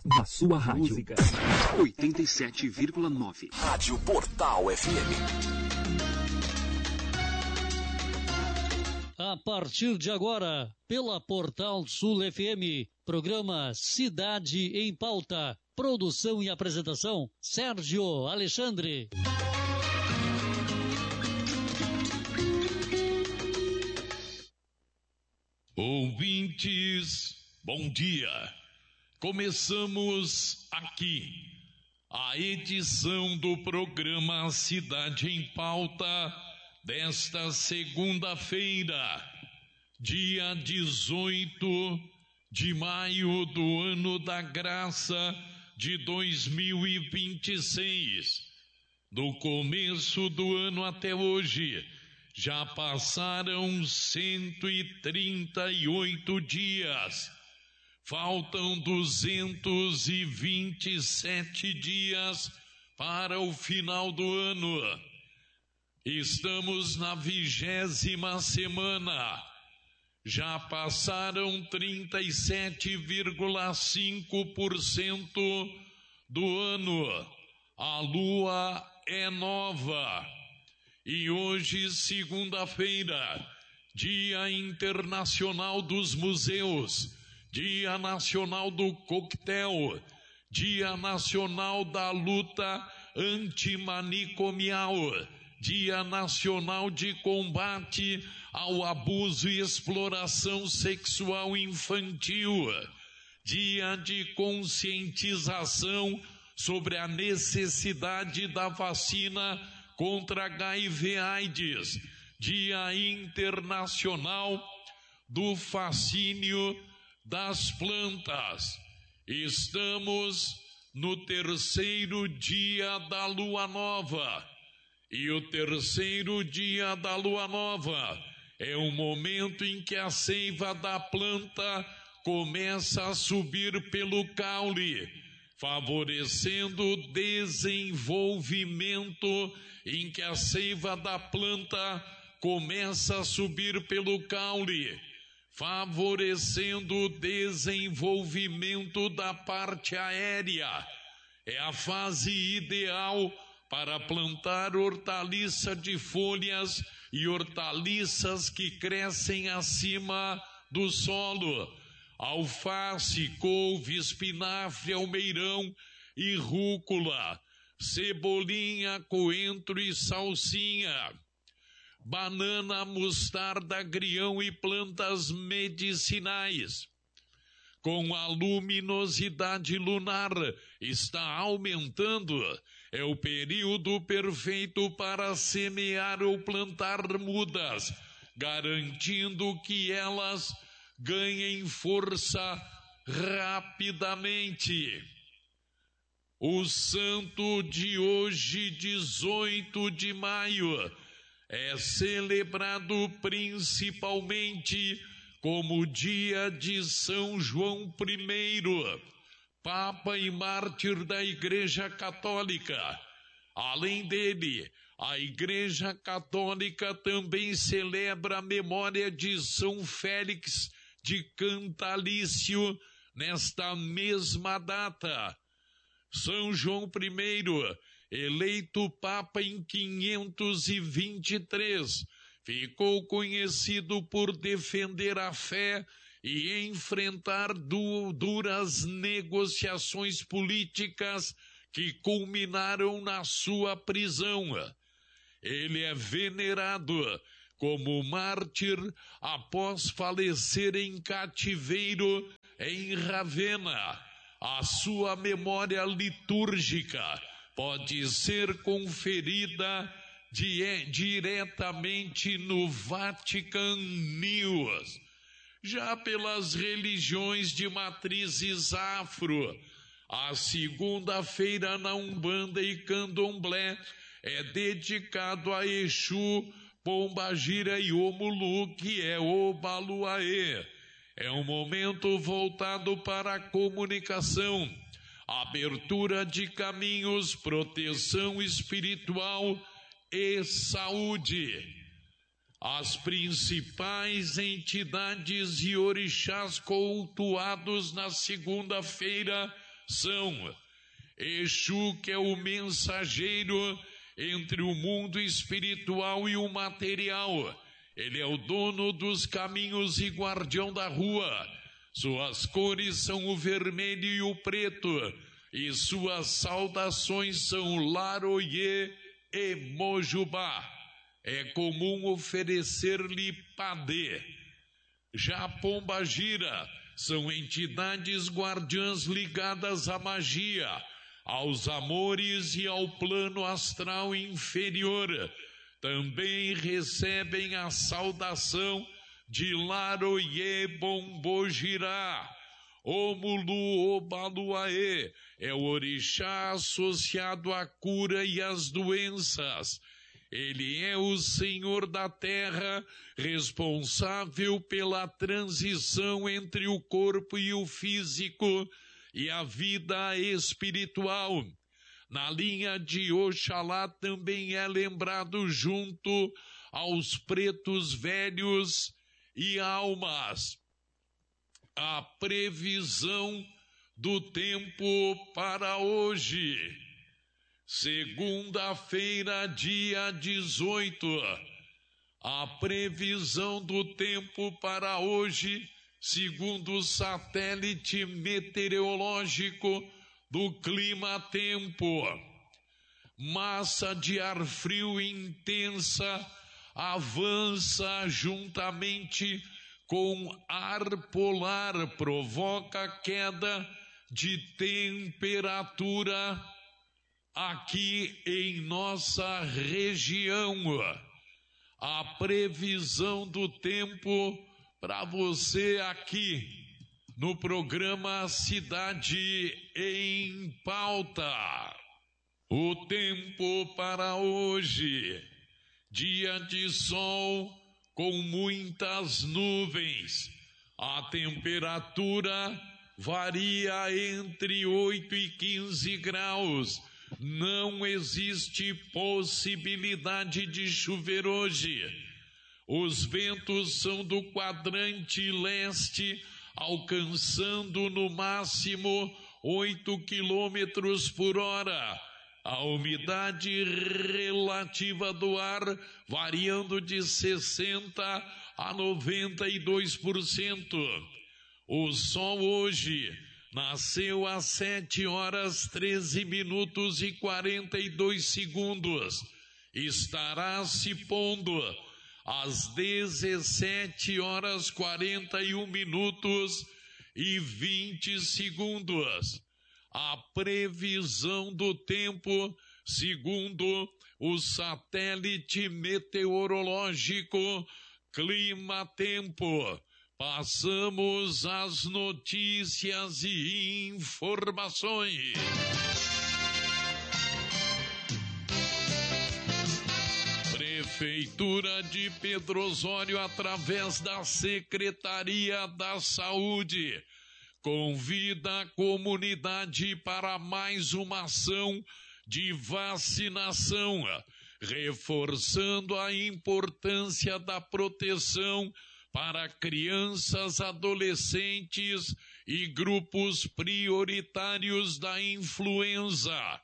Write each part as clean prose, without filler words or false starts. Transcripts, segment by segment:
na sua rádio. Música 87,9. Rádio Portal FM. A partir de agora, pela Portal Sul FM, programa Cidade em Pauta. Produção e apresentação, Sérgio Alexandre. Ouvintes, bom dia. Começamos aqui a edição do programa Cidade em Pauta desta segunda-feira, dia 18 de maio do ano da graça de 2026. Do começo do ano até hoje, já passaram 138 dias. Faltam 227 dias para o final do ano. Estamos na 20ª semana. Já passaram 37,5% do ano. A lua é nova. E hoje, segunda-feira, Dia Internacional dos Museus, Dia Nacional do Coquetel, Dia Nacional da Luta Antimanicomial, Dia Nacional de Combate ao Abuso e Exploração Sexual Infantil, Dia de Conscientização sobre a necessidade da vacina contra HIV/AIDS, Dia Internacional do Fascínio das Plantas. Estamos no terceiro dia da Lua Nova. E o terceiro dia da Lua Nova é o momento em que a seiva da planta começa a subir pelo caule, favorecendo o desenvolvimento, em que a seiva da planta começa a subir pelo caule, favorecendo o desenvolvimento da parte aérea. É a fase ideal para plantar hortaliça de folhas e hortaliças que crescem acima do solo. Alface, couve, espinafre, almeirão e rúcula, cebolinha, coentro e salsinha, banana, mostarda, agrião e plantas medicinais. Com a luminosidade lunar está aumentando, é o período perfeito para semear ou plantar mudas, garantindo que elas ganhem força rapidamente. O santo de hoje, 18 de maio, é celebrado principalmente como dia de São João I, Papa e mártir da Igreja Católica. Além dele, a Igreja Católica também celebra a memória de São Félix de Cantalício nesta mesma data. São João I, eleito Papa em 523, ficou conhecido por defender a fé e enfrentar duras negociações políticas que culminaram na sua prisão. Ele é venerado como mártir após falecer em cativeiro em Ravenna. A sua memória litúrgica pode ser conferida diretamente no Vatican News. Já pelas religiões de matrizes afro, a segunda-feira na Umbanda e Candomblé é dedicado a Exu, Pombagira e Omulu, que é Obaluaê. É um momento voltado para a comunicação, abertura de caminhos, proteção espiritual e saúde. As principais entidades e orixás cultuados na segunda-feira são Exu, que é o mensageiro entre o mundo espiritual e o material. Ele é o dono dos caminhos e guardião da rua. Suas cores são o vermelho e o preto, e suas saudações são Laroye e Mojubá. É comum oferecer-lhe padê. Já Pombagira são entidades guardiãs ligadas à magia, aos amores e ao plano astral inferior. Também recebem a saudação de Laroye Bombogirá. Omulu Obaluaê é o orixá associado à cura e às doenças. Ele é o Senhor da Terra, responsável pela transição entre o corpo e o físico e a vida espiritual. Na linha de Oxalá também é lembrado junto aos pretos velhos e almas. A previsão do tempo para hoje. Segunda-feira, dia 18. A previsão do tempo para hoje, segundo o satélite meteorológico do Clima Tempo. Massa de ar frio intensa avança juntamente com ar polar, provoca queda de temperatura aqui em nossa região. A previsão do tempo para você aqui no programa Cidade em Pauta. O tempo para hoje: dia de sol com muitas nuvens. A temperatura varia entre 8 e 15 graus. Não existe possibilidade de chover hoje. Os ventos são do quadrante leste, alcançando no máximo 8 quilômetros por hora. A umidade relativa do ar variando de 60% a 92%. O sol hoje nasceu às 7 horas 13 minutos e 42 segundos. Estará se pondo às 17 horas 41 minutos e 20 segundos. A previsão do tempo, segundo o satélite meteorológico Clima Tempo. Passamos às notícias e informações. Prefeitura de Pedro Osório, através da Secretaria da Saúde, convida a comunidade para mais uma ação de vacinação, reforçando a importância da proteção para crianças, adolescentes e grupos prioritários da influenza.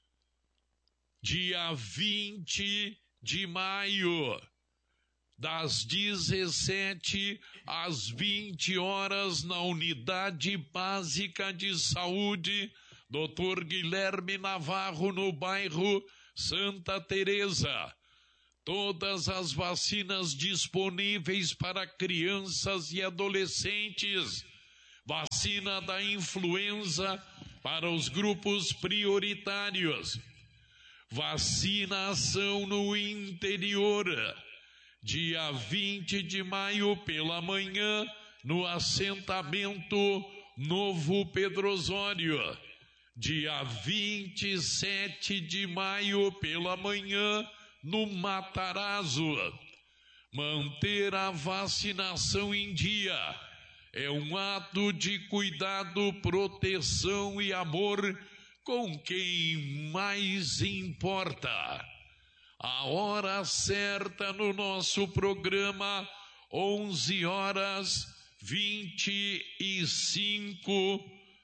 Dia 20 de maio, das 17 às 20 horas, na Unidade Básica de Saúde, Dr. Guilherme Navarro, no bairro Santa Teresa. Todas as vacinas disponíveis para crianças e adolescentes. Vacina da influenza para os grupos prioritários. Vacinação no interior. Dia 20 de maio pela manhã, no assentamento Novo Pedro Osório. Dia 27 de maio pela manhã, no Matarazzo. Manter a vacinação em dia é um ato de cuidado, proteção e amor com quem mais importa. A hora certa no nosso programa, 11 horas 25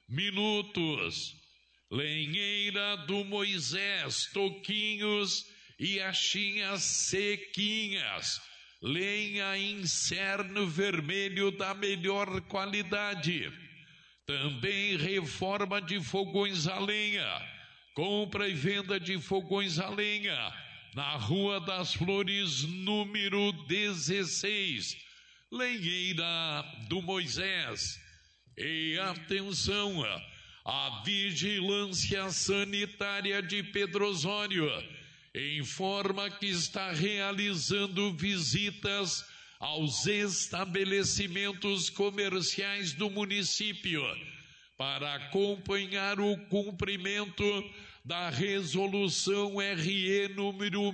minutos. Lenheira do Moisés, toquinhos e achinhas sequinhas. Lenha em cerno vermelho da melhor qualidade. Também reforma de fogões a lenha. Compra e venda de fogões a lenha na Rua das Flores, número 16. Lenheira do Moisés. E atenção, a Vigilância Sanitária de Pedro Osório informa que está realizando visitas aos estabelecimentos comerciais do município para acompanhar o cumprimento da Resolução RE número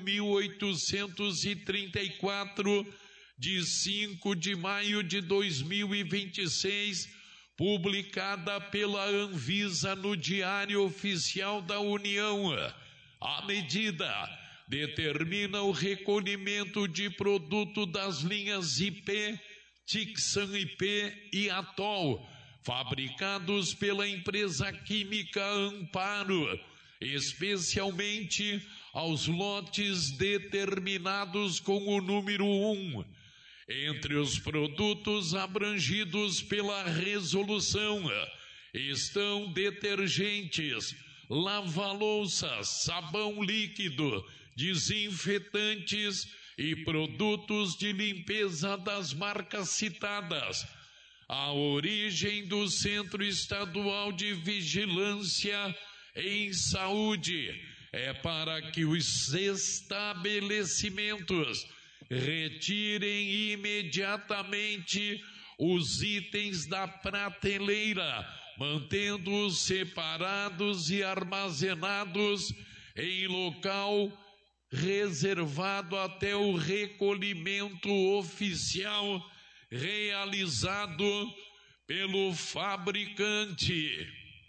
1834, de 5 de maio de 2026, publicada pela Anvisa no Diário Oficial da União. A medida determina o recolhimento de produto das linhas IP, Tixan IP e Atol, fabricados pela empresa química Amparo, especialmente aos lotes determinados com o número 1. Entre os produtos abrangidos pela resolução estão detergentes, lava-louças, sabão líquido, desinfetantes e produtos de limpeza das marcas citadas. A origem do Centro Estadual de Vigilância em Saúde é para que os estabelecimentos retirem imediatamente os itens da prateleira, mantendo-os separados e armazenados em local reservado até o recolhimento oficial realizado pelo fabricante.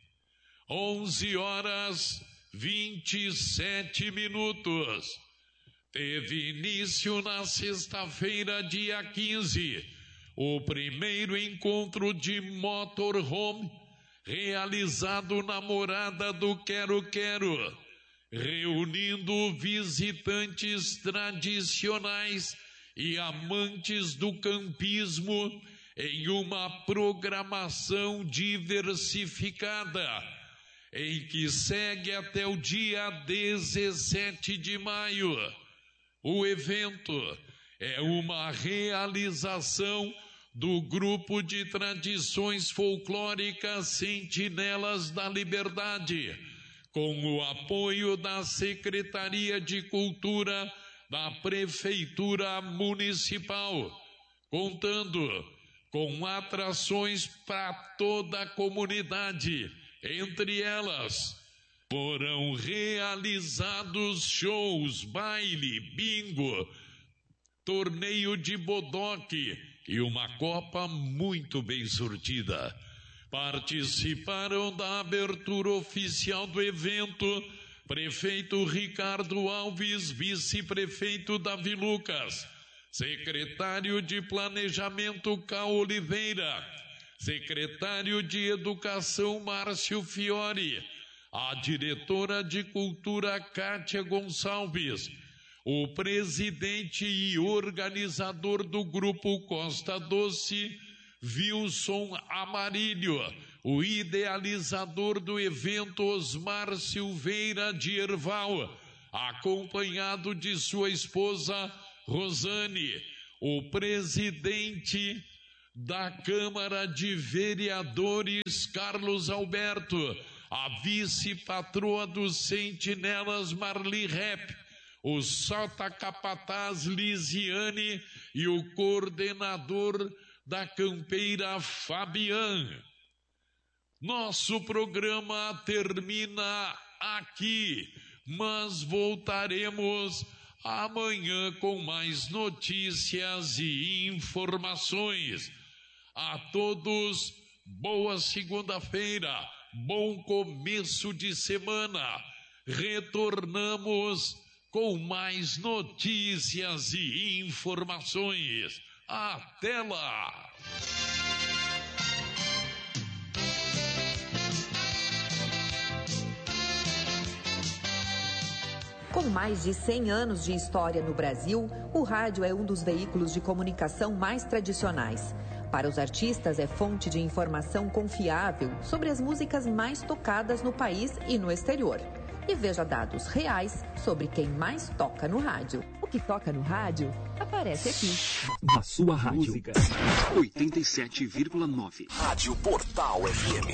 11h27. Teve início na sexta-feira, dia 15, o primeiro encontro de motorhome realizado na morada do Quero Quero, reunindo visitantes tradicionais e amantes do campismo em uma programação diversificada, em que segue até o dia 17 de maio. O evento é uma realização do Grupo de Tradições Folclóricas Sentinelas da Liberdade, com o apoio da Secretaria de Cultura da Prefeitura Municipal, contando com atrações para toda a comunidade. Entre elas, foram realizados shows, baile, bingo, torneio de bodoque e uma copa muito bem sortida. Participaram da abertura oficial do evento prefeito Ricardo Alves, vice-prefeito Davi Lucas, secretário de Planejamento Cal Oliveira, secretário de Educação Márcio Fiore, a diretora de Cultura Kátia Gonçalves, o presidente e organizador do Grupo Costa Doce, Wilson Amarílio, o idealizador do evento Osmar Silveira de Herval, acompanhado de sua esposa Rosane, o presidente da Câmara de Vereadores Carlos Alberto, a vice-patroa dos Sentinelas Marli Rep, o sota capataz Lisiane e o coordenador da campeira Fabian. Nosso programa termina aqui, mas voltaremos amanhã com mais notícias e informações. A todos, boa segunda-feira, bom começo de semana. Retornamos com mais notícias e informações. Até lá! Com mais de 100 anos de história no Brasil, o rádio é um dos veículos de comunicação mais tradicionais. Para os artistas, é fonte de informação confiável sobre as músicas mais tocadas no país e no exterior. E veja dados reais sobre quem mais toca no rádio. O que toca no rádio aparece aqui. Na sua rádio. 87,9. Rádio Portal FM.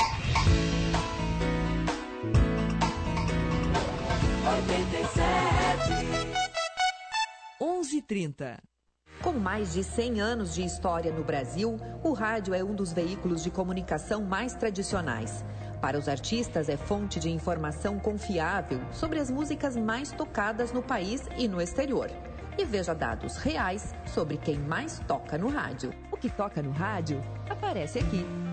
11h30. Com mais de 100 anos de história no Brasil, o rádio é um dos veículos de comunicação mais tradicionais. Para os artistas, é fonte de informação confiável sobre as músicas mais tocadas no país e no exterior. E veja dados reais sobre quem mais toca no rádio. O que toca no rádio aparece aqui.